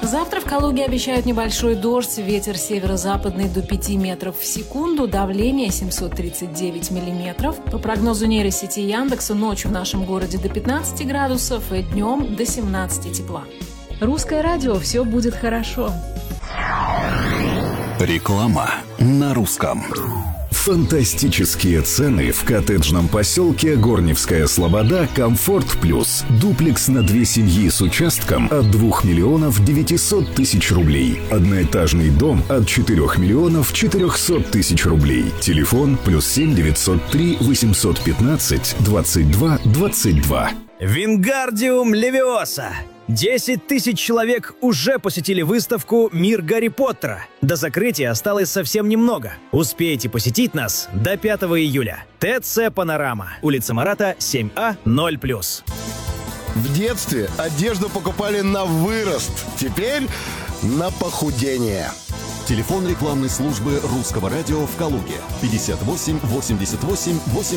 Завтра в Калуге обещают небольшой дождь, ветер северо-западный до 5 метров в секунду, давление 739 миллиметров. По прогнозу нейросети Яндекса, ночью в нашем городе до 15 градусов и днем до 17 тепла. Русское радио, все будет хорошо. Реклама на русском. Фантастические цены в коттеджном поселке Горневская Слобода «Комфорт Плюс». Дуплекс на 2 семьи с участком от 2 миллионов 900 тысяч рублей. Одноэтажный дом от 4 миллионов 400 тысяч рублей. Телефон +7 903 815 22 22. Вингардиум Левиоса. 10 тысяч человек уже посетили выставку «Мир Гарри Поттера». До закрытия осталось совсем немного. Успейте посетить нас до 5 июля. ТЦ «Панорама». Улица Марата, 7А, 0+. В детстве одежду покупали на вырост. Теперь на похудение. Телефон рекламной службы Русского радио в Калуге 58 88 80.